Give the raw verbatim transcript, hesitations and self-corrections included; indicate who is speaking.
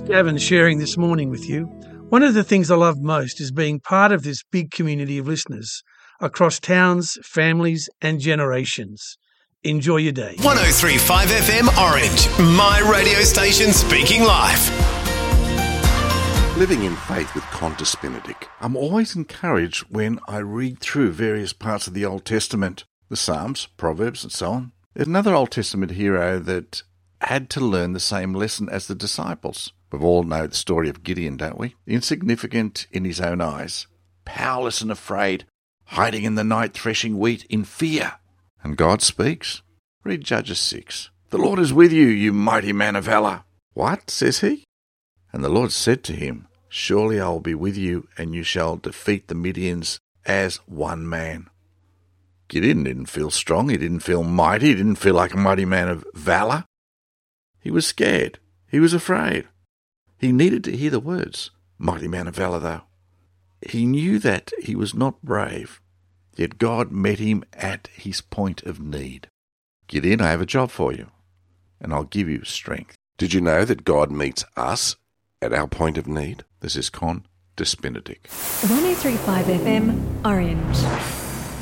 Speaker 1: Gavin sharing this morning with you. One of the things I love most is being part of this big community of listeners across towns, families and generations. Enjoy your day.
Speaker 2: one oh three point five F M Orange, my radio station speaking life.
Speaker 3: Living in faith with Qantas Benedict. I'm always encouraged when I read through various parts of the Old Testament, the Psalms, Proverbs and so on. There's another Old Testament hero that had to learn the same lesson as the disciples. We all know the story of Gideon, don't we? Insignificant in his own eyes, powerless and afraid, hiding in the night, threshing wheat in fear. And God speaks. Read Judges six. The Lord is with you, you mighty man of valour. What, says he? And the Lord said to him, surely I will be with you, and you shall defeat the Midians as one man. Gideon didn't feel strong, he didn't feel mighty, he didn't feel like a mighty man of valour. He was scared, he was afraid. He needed to hear the words, mighty man of valour though. He knew that he was not brave, yet God met him at his point of need. Gideon, I have a job for you, and I'll give you strength.
Speaker 4: Did you know that God meets us at our point of need?
Speaker 3: This is Qantas Benedict.
Speaker 5: one oh three point five F M Orange.